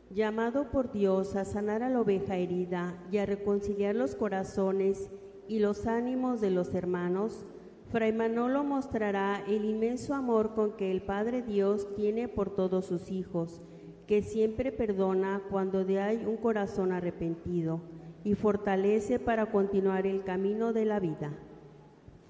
Llamado por Dios a sanar a la oveja herida y a reconciliar los corazones y los ánimos de los hermanos, Fray Manolo mostrará el inmenso amor con que el Padre Dios tiene por todos sus hijos, que siempre perdona cuando hay un corazón arrepentido y fortalece para continuar el camino de la vida.